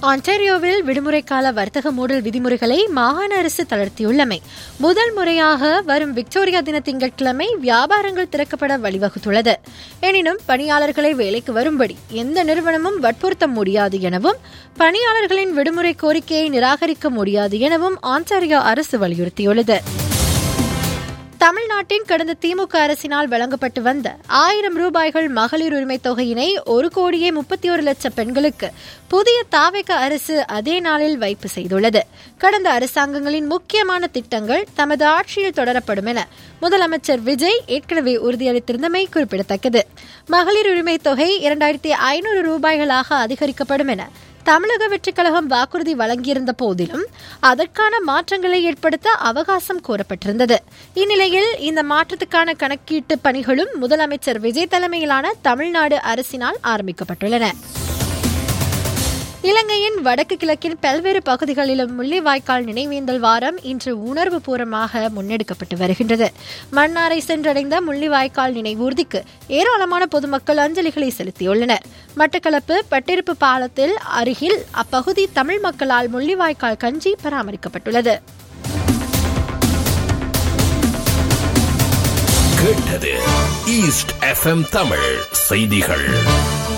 ஆன்டாரியோவில் விடுமுறை கால வர்த்தக மூடல் விதிமுறைகளை மாகாண அரசு தளர்த்தியுள்ளமை முதல் முறையாக வரும் விக்டோரியா தின திங்கட்கிழமை வியாபாரங்கள் திறக்கப்பட வழிவகுத்துள்ளது. எனினும் பணியாளர்களை வேலைக்கு வரும்படி எந்த நிறுவனமும் வற்புறுத்த முடியாது எனவும் பணியாளர்களின் விடுமுறை கோரிக்கையை நிராகரிக்க முடியாது எனவும் ஆன்டாரியோ அரசு வலியுறுத்தியுள்ளது. தமிழ்நாட்டின் கடந்த திமுக அரசினால் வழங்கப்பட்டு வந்த 1000 ரூபாய்கள் மகளிர் உரிமை தொகையினை 1,31,00,000 பெண்களுக்கு புதிய தாவேக அரசு அதே நாளில் வைப்பு செய்துள்ளது. கடந்த அரசாங்கங்களின் முக்கியமான திட்டங்கள் தமது ஆட்சியில் தொடரப்படும் என முதலமைச்சர் விஜய் ஏற்கனவே உறுதியளித்திருந்தமை குறிப்பிடத்தக்கது. மகளிர் உரிமை தொகை 2,500 ரூபாய்களாக அதிகரிக்கப்படும் என தமிழக வெற்றிக் கழகம் வாக்குறுதி வழங்கியிருந்த போதிலும் அதற்கான மாற்றங்களை ஏற்படுத்த அவகாசம் கோரப்பட்டிருந்தது. இந்நிலையில் இந்த மாற்றத்துக்கான கணக்கீட்டு பணிகளும் முதலமைச்சர் விஜய் தலைமையிலான தமிழ்நாடு அரசினால் ஆரம்பிக்கப்பட்டுள்ளன. இலங்கையின் வடக்கு கிழக்கின் பல்வேறு பகுதிகளிலும் முள்ளிவாய்க்கால் நினைவேந்தல் வாரம் இன்று உணர்வு பூர்வமாக முன்னெடுக்கப்பட்டு வருகின்றது. மன்னாரை சென்றடைந்த முள்ளிவாய்க்கால் நினைவூர்திக்கு ஏராளமான பொதுமக்கள் அஞ்சலிகளை செலுத்தியுள்ளனர். மட்டக்களப்பு பட்டிருப்பு பாலத்தில் அருகில் அப்பகுதி தமிழ் மக்களால் முள்ளிவாய்க்கால் கஞ்சி பராமரிக்கப்பட்டுள்ளது. ஈஸ்ட் எஃப்எம் தமிழ் செய்திகள்.